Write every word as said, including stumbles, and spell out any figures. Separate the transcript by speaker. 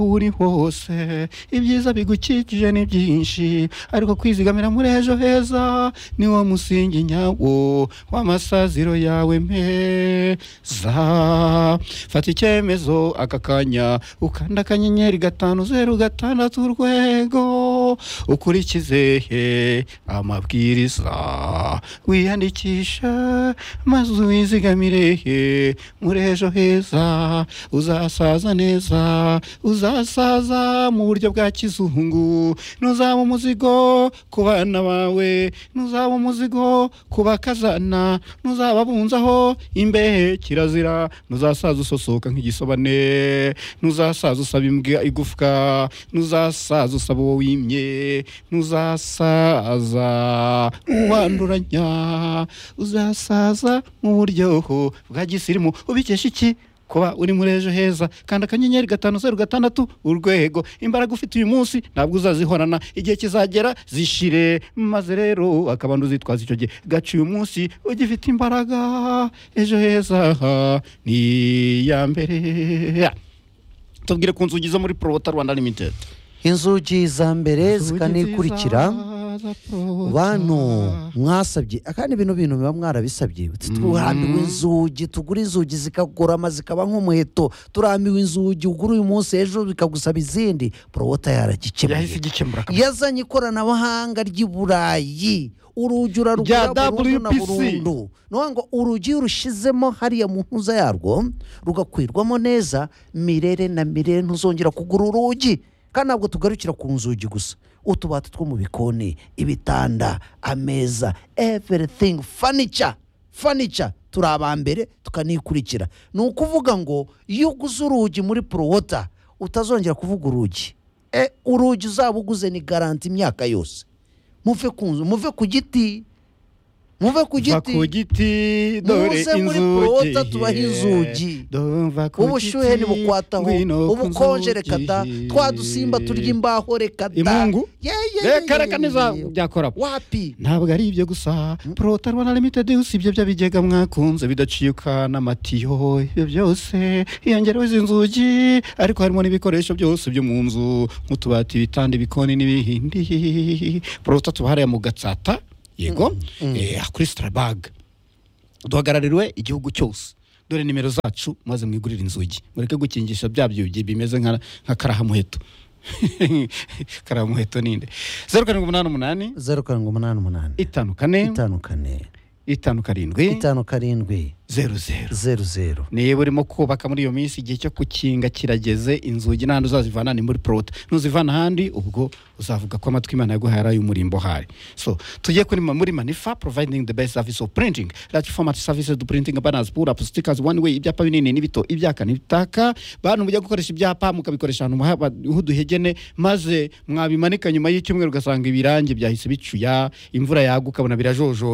Speaker 1: uri hose ibyiza bigukikije ni byinshi ariko kwizigamira muri ejo heza ni wo musingi nyawo w'amasaziro yawe meza. Fata icyemezo aka kanya ukanda akanyenyeri gatanu zeru gatandatu urwego ukurikize he amabwiriza wiyandikisha maze wizigamire he muri ejo heza uzasaza neza uzasaza mu buryo bwa kizungu ntuzaba umuzigo ku bana bawe ntuzaba umuzigo ku bakazana ntuzaba bunzaho imbehe kirazira ntuzasaza usosoka nk'igisobane ntuzasaza usaba imbwa igufwa ntuzasaza usaba uwo wimye ntuzasaza uwanduranya uzasaza mu buryo bwa gisirimu ubikesha iki kuba uri muri ejo heza kandi akanyenyeri gatanu zeru gatandatu urwego imbaraga ufite uyu munsi ntabwo uzazihorana igihe kizagera zishire maze rero akabando uzitwaza icyo gihe gaci uyu munsi ugifite imbaraga ejo heza ni ya mbere. Tubwire ku nzugi zo muri Prota Rwanda Limited.
Speaker 2: Inzugi za mbere zikanikurikira bantu mwasabye akandi bino bintu biba mwarabisabye turambiwe inzugi tugura inzugi zikagorama zikaba nk'umuheto turambiwe inzugi ugura uyu munsi ejo bikagusaba izindi Prota yaragikemuye yazanye ikoranabuhanga ry'i Burayi urugi urarugura burundu na burundu no ngo urugi urushizemo hariya mu ntuza yarwo rugakwirwamo neza mirere na mirere ntuzongera kugura urugi kandi ntabwo tugarukira ku nzugi gusa utubati two mu bikoni ibitanda ameza everything furniture furniture turabambere tukanikurikira ni ukuvuga ngo iyo uguze urugi muri Prota utazongera kuvuga urugi e urugi uzaba uguze ni garanti imyaka yose muve ku nzu muve ku giti muve ku giti
Speaker 1: ku giti dore
Speaker 2: inzugi tubaha inzugi ubushyuhe ntibukwataho ubukonje reka da twadusimba turya imbaho reka da
Speaker 1: imungu reka reka niza byakora
Speaker 2: wapi
Speaker 1: ntabwo ari ibyo gusa Prota Rwanda Limited usibye byo bigega mwakunze bidaciyuka n'amatiyo ibyo byose iyongerewe izi nzugi ariko harimo n'ibikoresho byose byo mu nzu nk'utubati ibitanda ibikoni n'ibindi Prota tubahariye mu Gatsata yego mm. eh kuri Strabag duhagarariwe igihugu cyose dore nimero zacu maze mwigurira inzugi mureke gukingisha byabyo bimeze nka nka karahamuheto karahamuheto ninde zeru karindwi umunani umunani
Speaker 2: zeru karindwi umunani umunani
Speaker 1: itanu kane
Speaker 2: itanu kane
Speaker 1: itanu karindwi
Speaker 2: itanu karindwi
Speaker 1: zeru zeru
Speaker 2: zeru zeru
Speaker 1: niba urimo kubaka muri iyo minsi igihe cyo kukinga kirageze inzugi n'ahandi uzazivana ni muri Prota nuzivana ahandi ubwo uzavuga ko amatwi Imana yaguhaye ari umurimbo hari. So tugiye kuri muri Manifa providing the best service of printing large format services to printing banners pull up stickers one way ibyapa binini n'ibito ibyaka n'ibitaka bantu mujya gukoresha ibyapa mukabikoresha ahantu huduhegene maze mwabimanika nyuma y'icyumweru ugasanga ibirange byahise bicuya imvura yaguka bona birajojo